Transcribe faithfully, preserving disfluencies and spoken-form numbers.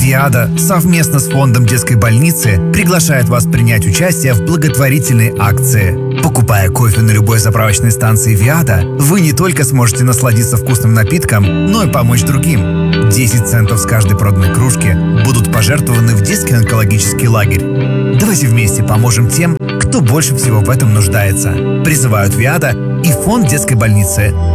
ВИАДА совместно с фондом детской больницы приглашает вас принять участие в благотворительной акции. Покупая кофе на любой заправочной станции ВИАДА, вы не только сможете насладиться вкусным напитком, но и помочь другим. десять центов с каждой проданной кружки будут пожертвованы в детский онкологический лагерь. Давайте вместе поможем тем, кто больше всего в этом нуждается. Призывают ВИАДА и фонд детской больницы.